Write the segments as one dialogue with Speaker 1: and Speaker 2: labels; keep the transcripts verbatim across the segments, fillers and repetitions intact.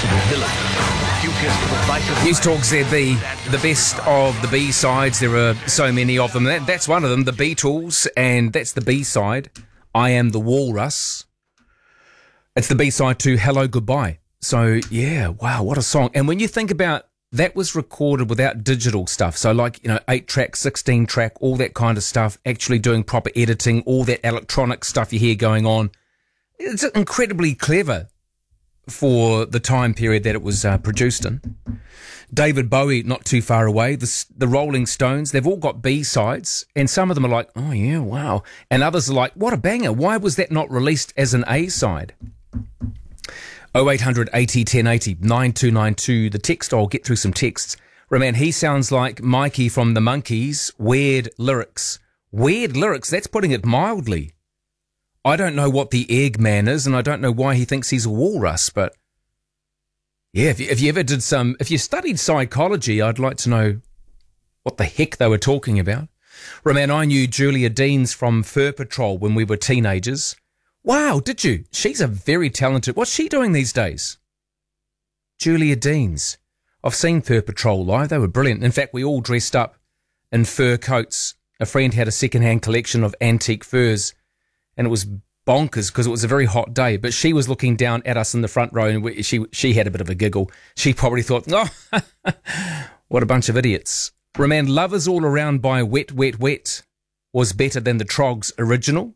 Speaker 1: possible villain.
Speaker 2: News Talk Z B, the best of the B-sides. There are so many of them. That, that's one of them, the Beatles, and that's the B-side. I Am the Walrus. It's the B-side to Hello Goodbye. So, yeah, wow, what a song. And when you think about that, was recorded without digital stuff. So like, you know, eight track, sixteen track, all that kind of stuff, actually doing proper editing, all that electronic stuff you hear going on. It's incredibly clever for the time period that it was uh, produced in. David Bowie, not too far away. The, the Rolling Stones, they've all got B-sides, and some of them are like, oh yeah, wow. And others are like, what a banger. Why was that not released as an A-side? oh eight hundred eighty ten eighty, nine two nine two. The text, I'll get through some texts. Roman, he sounds like Mikey from the Monkees. Weird lyrics. Weird lyrics, that's putting it mildly. I don't know what the Eggman is, and I don't know why he thinks he's a walrus, but yeah, if you, if you ever did some, if you studied psychology, I'd like to know what the heck they were talking about. Roman, I knew Julia Deans from Fur Patrol when we were teenagers. Wow, did you? She's a very talented, what's she doing these days? Julia Deans. I've seen Fur Patrol live, they were brilliant. In fact, we all dressed up in fur coats. A friend had a second-hand collection of antique furs, and it was bonkers because it was a very hot day, but she was looking down at us in the front row, and we, she she had a bit of a giggle. She probably thought, oh, what a bunch of idiots. Roman, Lovers All Around by Wet, Wet, Wet was better than the Troggs original.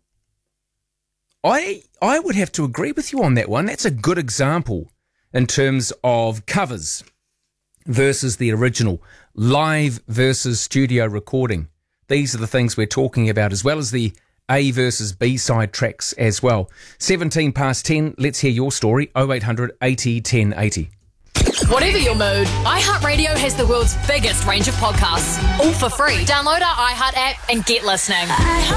Speaker 2: I I would have to agree with you on that one. That's a good example in terms of covers versus the original, live versus studio recording. These are the things we're talking about, as well as the A versus B-side tracks as well. seventeen past ten, let's hear your story. oh eight hundred eighty ten eighty.
Speaker 3: Whatever your mood, iHeartRadio has the world's biggest range of podcasts, all for free. Download our iHeart app and get listening.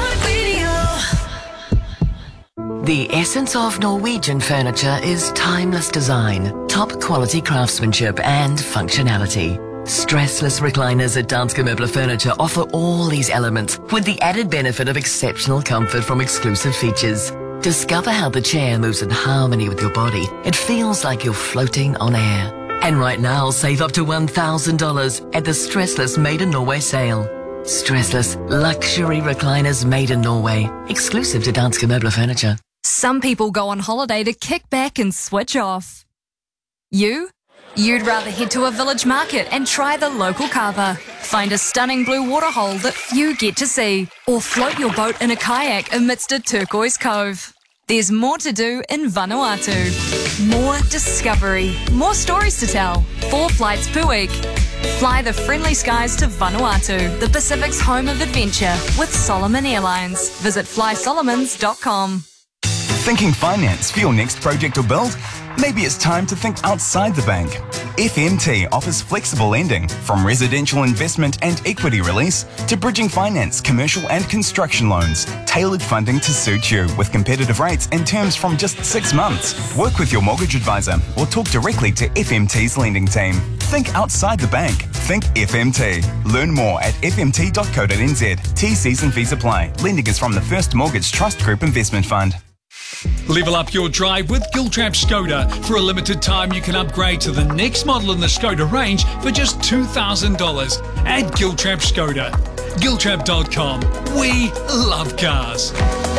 Speaker 4: The essence of Norwegian furniture is timeless design, top quality craftsmanship and functionality. Stressless recliners at Danske Møbler Furniture offer all these elements with the added benefit of exceptional comfort from exclusive features. Discover how the chair moves in harmony with your body. It feels like you're floating on air. And right now, save up to one thousand dollars at the Stressless Made in Norway sale. Stressless luxury recliners made in Norway, exclusive to Danske Møbler Furniture.
Speaker 5: Some people go on holiday to kick back and switch off. You? You'd rather head to a village market and try the local kava, find a stunning blue waterhole that few get to see, or float your boat in a kayak amidst a turquoise cove. There's more to do in Vanuatu. More discovery, more stories to tell. Four flights per week. Fly the friendly skies to Vanuatu, the Pacific's home of adventure, with Solomon Airlines. Visit fly solomons dot com.
Speaker 6: Thinking finance for your next project or build? Maybe it's time to think outside the bank. F M T offers flexible lending, from residential investment and equity release to bridging finance, commercial and construction loans. Tailored funding to suit you with competitive rates and terms from just six months. Work with your mortgage advisor or talk directly to F M T's lending team. Think outside the bank. Think F M T. Learn more at f m t dot co dot n z. T Cs and fees apply. Lending is from the First Mortgage Trust Group Investment Fund.
Speaker 7: Level up your drive with Giltrap Skoda. For a limited time, you can upgrade to the next model in the Skoda range for just two thousand dollars at Giltrap Skoda. Giltrap dot com. We love cars.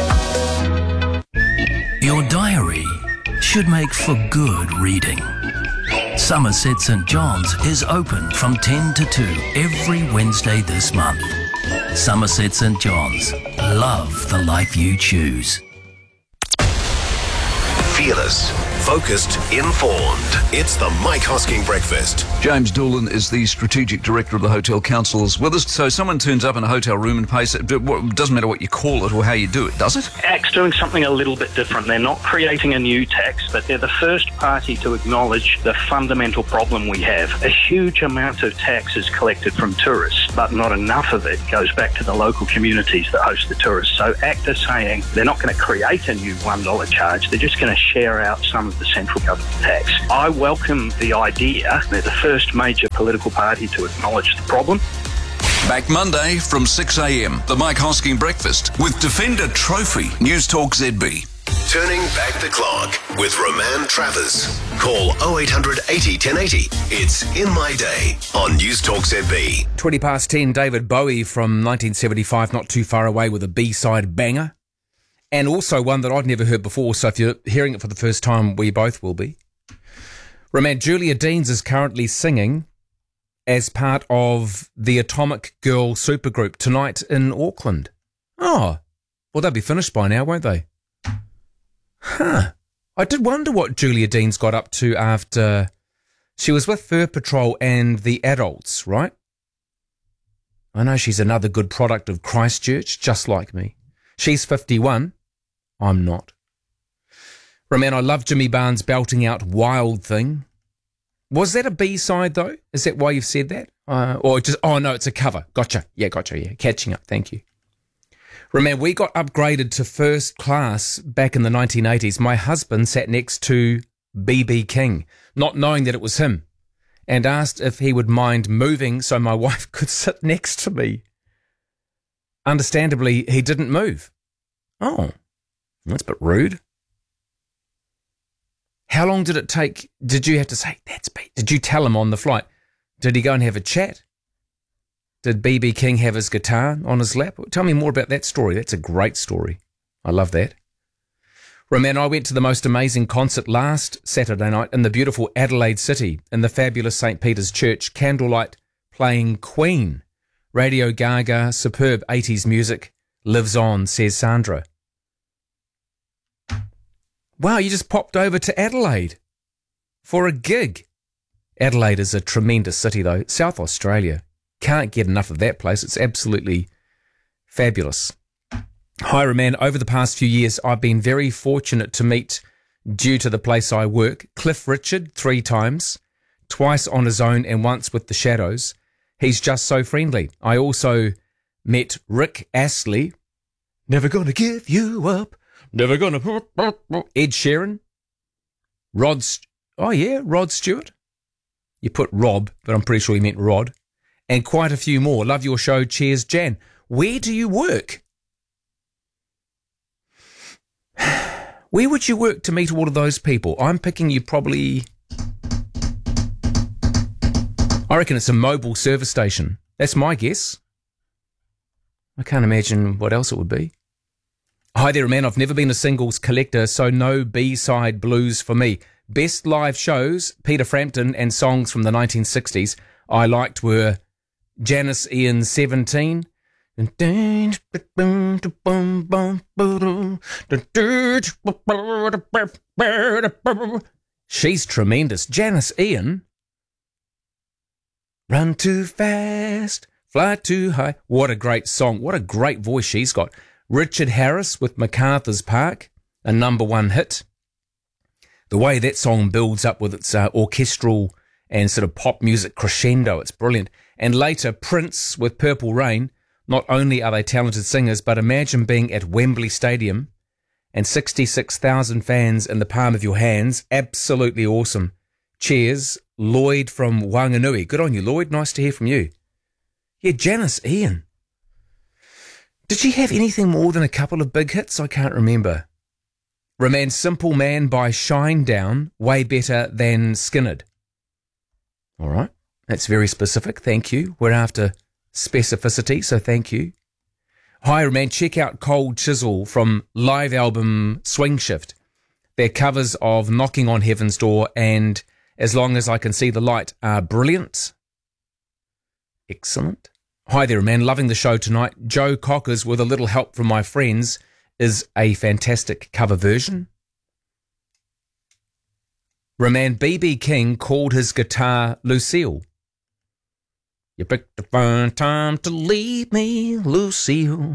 Speaker 1: Your diary should make for good reading. Somerset St John's is open from ten to two every Wednesday this month. Somerset St John's. Love the life you choose.
Speaker 8: Fearless, focused, informed. It's the Mike Hosking Breakfast.
Speaker 9: James Doolan is the Strategic Director of the Hotel Councils with us. So someone turns up in a hotel room and pays it. It doesn't matter what you call it or how you do it, does it?
Speaker 10: A C T's doing something a little bit different. They're not creating a new tax, but they're the first party to acknowledge the fundamental problem we have. A huge amount of tax is collected from tourists, but not enough of it goes back to the local communities that host the tourists. So A C T is saying they're not going to create a new one dollar charge. They're just going to share out some of the central government tax. I welcome the idea. They're the first major political party to acknowledge the problem.
Speaker 9: Back Monday from six a.m. The Mike Hosking Breakfast with Defender Trophy. News Talk Z B.
Speaker 8: Turning back the clock with Roman Travers. Call oh eight hundred eighty ten eighty. It's In My Day on News Talk Z B.
Speaker 2: twenty past ten, David Bowie from nineteen seventy-five, not too far away with a B-side banger. And also one that I'd never heard before, so if you're hearing it for the first time, we both will be. Roman, Julia Deans is currently singing as part of the Atomic Girl supergroup tonight in Auckland. Oh, well, they'll be finished by now, won't they? Huh. I did wonder what Julia Deans got up to after she was with Fur Patrol and the Adults, right? I know she's another good product of Christchurch, just like me. She's fifty-one. I'm not. Roman, I love Jimmy Barnes belting out Wild Thing. Was that a B-side, though? Is that why you've said that? Uh, or just, oh, no, it's a cover. Gotcha. Yeah, gotcha, yeah. Catching up. Thank you. Remember, we got upgraded to first class back in the nineteen eighties. My husband sat next to B B King, not knowing that it was him, and asked if he would mind moving so my wife could sit next to me. Understandably, he didn't move. Oh, that's a bit rude. How long did it take? Did you have to say, that's B? Did you tell him on the flight? Did he go and have a chat? Did B B King have his guitar on his lap? Tell me more about that story. That's a great story. I love that. Roman, I went to the most amazing concert last Saturday night in the beautiful Adelaide City in the fabulous Saint Peter's Church, candlelight playing Queen. Radio Gaga, superb eighties music, lives on, says Sandra. Wow, you just popped over to Adelaide for a gig. Adelaide is a tremendous city, though. South Australia. Can't get enough of that place. It's absolutely fabulous. Hi, Roman. Over the past few years, I've been very fortunate to meet, due to the place I work, Cliff Richard three times, twice on his own and once with the Shadows. He's just so friendly. I also met Rick Astley. Never gonna give you up. Never gonna... Ed Sheeran. Rod... St- oh, yeah, Rod Stewart. You put Rob, but I'm pretty sure you meant Rod. And quite a few more. Love your show. Cheers, Jan. Where do you work? Where would you work to meet all of those people? I'm picking you probably... I reckon it's a mobile service station. That's my guess. I can't imagine what else it would be. Hi there, man. I've never been a singles collector, so no B-side blues for me. Best live shows, Peter Frampton, and songs from the nineteen sixties I liked were Janice Ian seventeen. She's tremendous. Janice Ian. Run too fast, fly too high. What a great song. What a great voice she's got. Richard Harris with MacArthur's Park, a number one hit. The way that song builds up with its uh, orchestral and sort of pop music crescendo, it's brilliant. And later, Prince with Purple Rain. Not only are they talented singers, but imagine being at Wembley Stadium and sixty-six thousand fans in the palm of your hands. Absolutely awesome. Cheers, Lloyd from Wanganui. Good on you, Lloyd. Nice to hear from you. Yeah, Janice Ian. Did she have anything more than a couple of big hits? I can't remember. Roman, Simple Man by Shinedown, way better than Skinnerd. All right. That's very specific. Thank you. We're after specificity, so thank you. Hi, Roman. Check out Cold Chisel from live album Swing Shift. Their covers of Knocking on Heaven's Door and As Long as I Can See the Light are brilliant. Excellent. Hi there, man. Loving the show tonight. Joe Cockers, with a little help from my friends, is a fantastic cover version. Roman, B B King called his guitar Lucille. You picked a fine time to leave me, Lucille.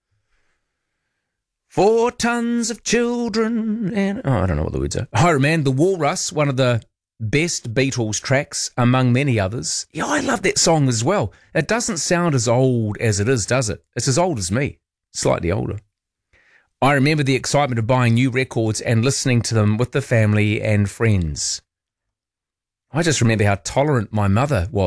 Speaker 2: Four tons of children and... Oh, I don't know what the words are. Hi, Roman. The Walrus, one of the best Beatles tracks among many others. Yeah, I love that song as well. It doesn't sound as old as it is, does it? It's as old as me, slightly older. I remember the excitement of buying new records and listening to them with the family and friends. I just remember how tolerant my mother was.